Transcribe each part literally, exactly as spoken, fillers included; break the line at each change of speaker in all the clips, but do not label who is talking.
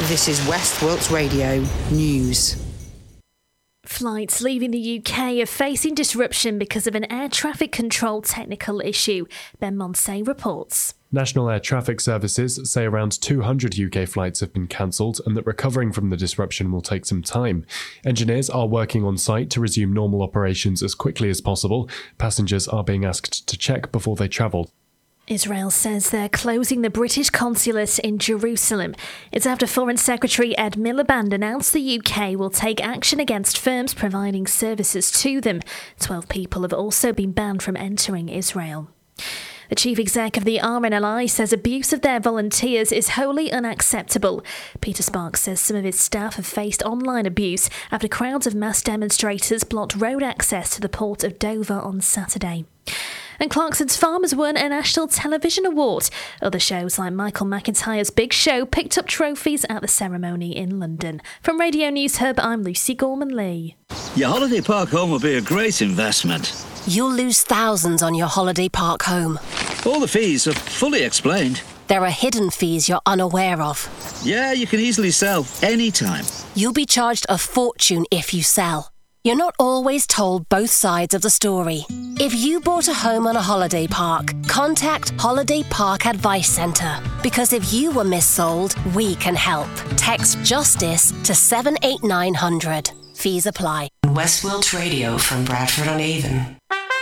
This is West Wilts Radio News.
Flights leaving the U K are facing disruption because of an air traffic control technical issue. Ben Monsey reports.
National Air Traffic Services say around two hundred U K flights have been cancelled and that recovering from the disruption will take some time. Engineers are working on site to resume normal operations as quickly as possible. Passengers are being asked to check before they travel.
Israel says they're closing the British consulate in Jerusalem. It's after Foreign Secretary Ed Miliband announced the U K will take action against firms providing services to them. Twelve people have also been banned from entering Israel. The chief exec of the R N L I says abuse of their volunteers is wholly unacceptable. Peter Sparks says some of his staff have faced online abuse after crowds of mass demonstrators blocked road access to the port of Dover on Saturday. And Clarkson's Farmers won a National Television Award. Other shows like Michael McIntyre's Big Show picked up trophies at the ceremony in London. From Radio News Hub, I'm Lucy Gorman-Lee.
Your holiday park home will be a great investment.
You'll lose thousands on your holiday park home.
All the fees are fully explained.
There are hidden fees you're unaware of.
Yeah, you can easily sell anytime.
You'll be charged a fortune if you sell. You're not always told both sides of the story. If you bought a home on a holiday park, contact Holiday Park Advice Centre. Because if you were missold, we can help. Text JUSTICE to seven eight nine hundred. Fees apply.
West Wilts Radio from Bradford-on-Avon.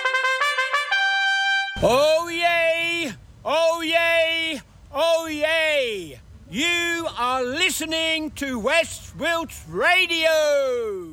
Oh yay! Oh yay! Oh yay! You are listening to West Wilts Radio!